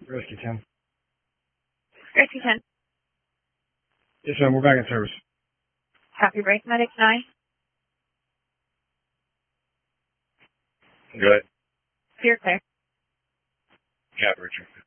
Rescue 10. Rescue 10. Yes, ma'am. We're back in service. Copy, break, medic 9. Good. Clear, clear. Yeah, Richard.